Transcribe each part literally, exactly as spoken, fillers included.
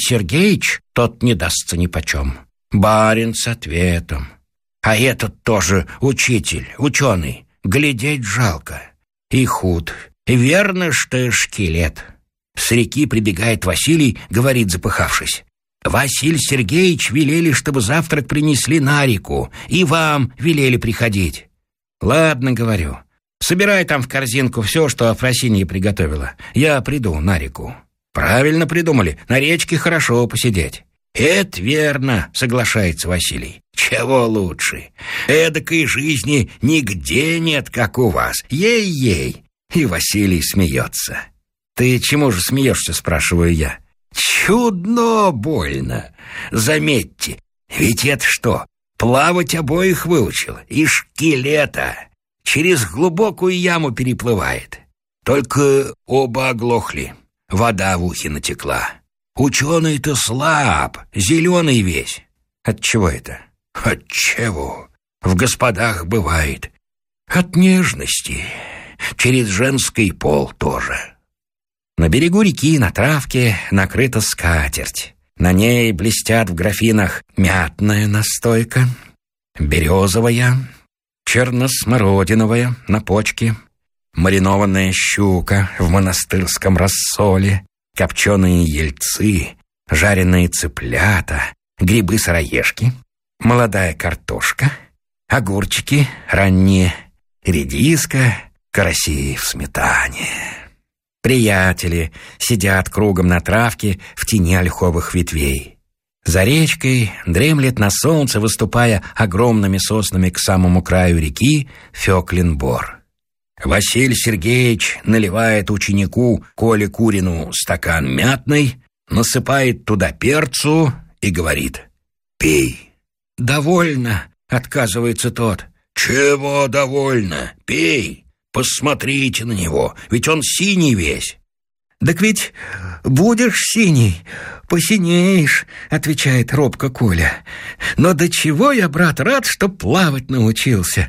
Сергеич, тот не дастся нипочем. Барин с ответом. А этот тоже учитель, ученый. Глядеть жалко. И худ. Верно, что шкелет. С реки прибегает Василий, говорит, запыхавшись: «Василий Сергеевич велели, чтобы завтрак принесли на реку, и вам велели приходить». «Ладно, — говорю, — собирай там в корзинку все, что Афросинья приготовила. Я приду на реку». «Правильно придумали, на речке хорошо посидеть». «Это верно, — соглашается Василий. Чего лучше? Эдакой жизни нигде нет, как у вас. Ей-ей!» И Василий смеется. «Ты чему же смеешься?» — спрашиваю я. «Чудно больно. Заметьте, ведь это что, плавать обоих выучил, и шкелета через глубокую яму переплывает. Только оба оглохли, вода в ухе натекла. Ученый-то слаб, зеленый весь». «Отчего это?» «Отчего? В господах бывает. От нежности. Через женский пол тоже». На берегу реки на травке накрыта скатерть. На ней блестят в графинах мятная настойка, березовая, черносмородиновая на почке, маринованная щука в монастырском рассоле, копченые ельцы, жареные цыплята, грибы-сыроежки, молодая картошка, огурчики ранние, редиска, караси в сметане. Приятели сидят кругом на травке в тени ольховых ветвей. За речкой дремлет на солнце, выступая огромными соснами к самому краю реки, Фёклин бор. Василий Сергеевич наливает ученику Коле Курину стакан мятной, насыпает туда перцу и говорит: «Пей». «Довольно», — отказывается тот. «Чего довольно? Пей. Посмотрите на него, ведь он синий весь». «Так ведь будешь синий, посинеешь», — отвечает робко Коля. «Но до чего я, брат, рад, что плавать научился.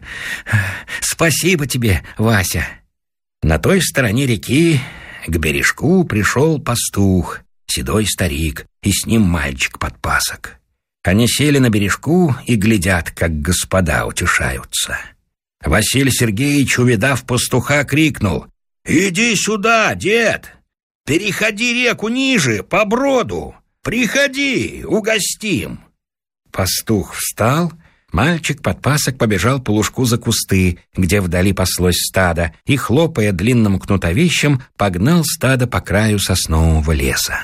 Спасибо тебе, Вася». На той стороне реки к бережку пришел пастух, седой старик, и с ним мальчик-подпасок. Они сели на бережку и глядят, как господа утешаются. Василий Сергеевич, увидав пастуха, крикнул: «Иди сюда, дед! Переходи реку ниже, по броду! Приходи, угостим!» Пастух встал, мальчик-подпасок побежал по лужку за кусты, где вдали паслось стадо, и, хлопая длинным кнутовищем, погнал стадо по краю соснового леса.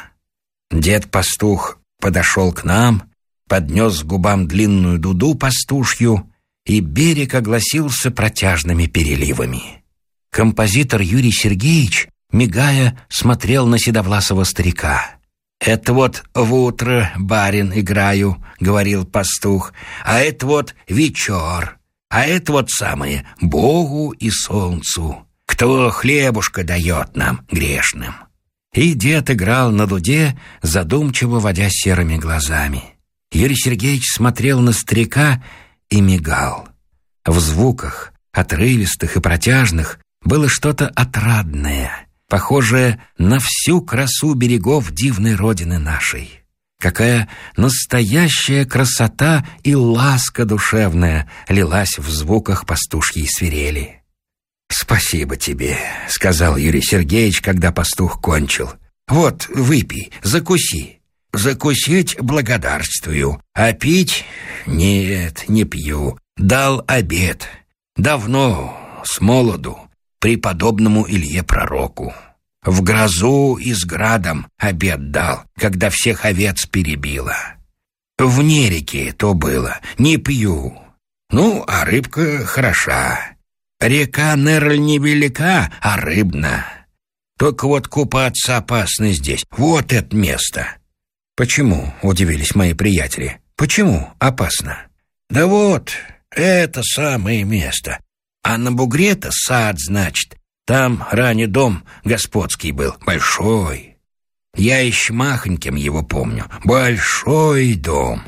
Дед-пастух подошел к нам, поднес к губам длинную дуду пастушью, и берег огласился протяжными переливами. Композитор Юрий Сергеевич, мигая, смотрел на седовласого старика. «Это вот в утро, барин, играю, — говорил пастух, — а это вот вечер, а это вот самое Богу и солнцу, кто хлебушка дает нам, грешным». И дед играл на дуде, задумчиво водя серыми глазами. Юрий Сергеевич смотрел на старика и мигал. В звуках, отрывистых и протяжных, было что-то отрадное, похожее на всю красу берегов дивной родины нашей. Какая настоящая красота и ласка душевная лилась в звуках пастушьей свирели. «Спасибо тебе», — сказал Юрий Сергеевич, когда пастух кончил. «Вот, выпей, закуси». «Закусить благодарствую, а пить нет, не пью. Дал обед. Давно, с молоду, преподобному Илье Пророку. В грозу и с градом обед дал, когда всех овец перебило. Вне реки то было, не пью. Ну, а рыбка хороша. Река Нерль невелика, а рыбна. Только вот купаться опасно здесь. Вот это место». «Почему?» — удивились мои приятели. «Почему опасно?» «Да вот, это самое место. А на бугре-то сад, значит. Там ранее дом господский был, большой. Я еще махоньким его помню. Большой дом.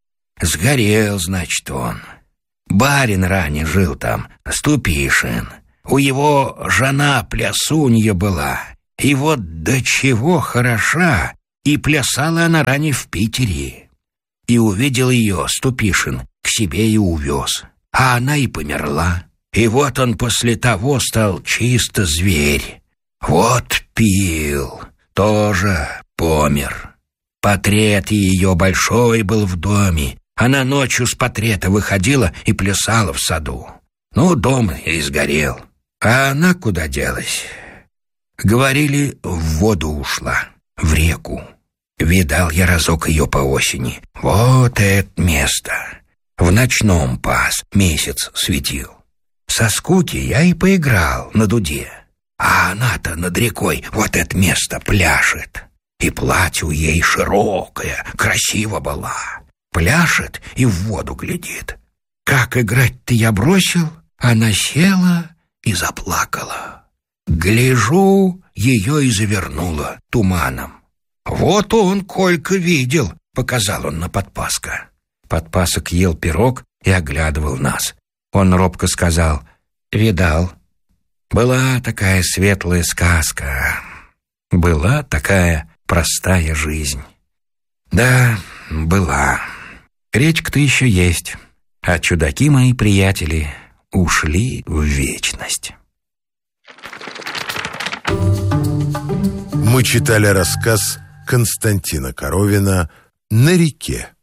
Сгорел, значит, он. Барин ранее жил там, Ступишин. У его жена плясунья была. И вот до чего хороша, И плясала она ранее в Питере. И увидел ее Ступишин, к себе и увез. А она и померла. И вот он после того стал чисто зверь. Вот пил, тоже помер. Портрет ее большой был в доме. Она ночью с портрета выходила и плясала в саду. Ну, дом и сгорел. А она куда делась? Говорили, в воду ушла, в реку. Видал я разок ее по осени. Вот это место. В ночном пас месяц светил. Со скуки я и поиграл на дуде. А она-то над рекой вот это место пляшет. И платье у ей широкое, красиво была. Пляшет и в воду глядит. Как играть-то я бросил, она села и заплакала. Гляжу, ее и завернуло туманом. «Вот он, Колька, видел», — показал он на Подпаска. Подпасок ел пирог и оглядывал нас. Он робко сказал: «Видал. Была такая светлая сказка. Была такая простая жизнь». Да, была. Речка-то еще есть, а чудаки мои приятели ушли в вечность. Мы читали рассказ Константина Коровина «На реке».